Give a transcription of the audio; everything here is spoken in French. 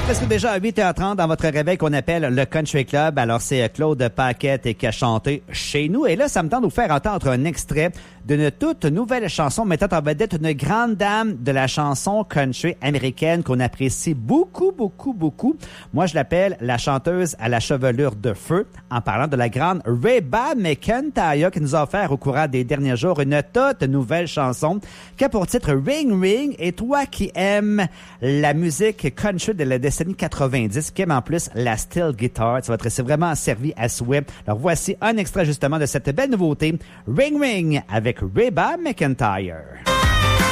Presque déjà à 8h30 dans votre réveil qu'on appelle le Country Club. Alors, c'est Claude Paquette qui a chanté chez nous. Et là, ça me tente de vous faire entendre un extrait d'une toute nouvelle chanson mettant en vedette une grande dame de la chanson country américaine qu'on apprécie beaucoup, beaucoup, beaucoup. Moi, je l'appelle la chanteuse à la chevelure de feu en parlant de la grande Reba McEntire qui nous a offert au courant des derniers jours une toute nouvelle chanson qui a pour titre Ring Ring. Et toi qui aimes la musique country de la décennie 90, qui aime en plus la steel guitar, ça va te vraiment servi à souhait. Alors voici un extrait justement de cette belle nouveauté, Ring Ring avec Reba McEntire.